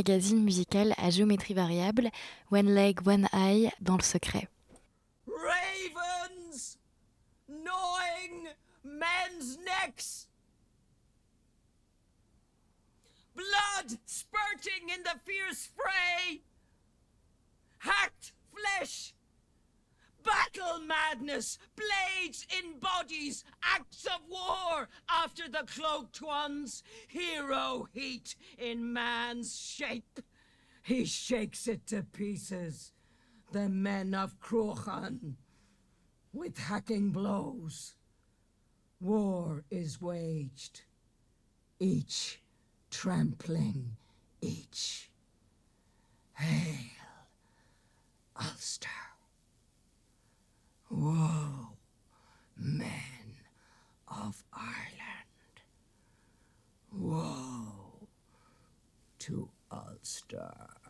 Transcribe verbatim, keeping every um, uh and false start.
magazine musical à géométrie variable, One Leg, One Eye, dans le secret. Ravens gnawing men's necks. Blood spurting in the fierce fray. Hacked flesh. Battle madness, blades in bodies, acts of war after the cloaked ones. Hero heat in man's shape. He shakes it to pieces. The men of Crochan, with hacking blows. War is waged, each trampling each. Hail, Ulster. Woe, men of Ireland. Woe to Ulster.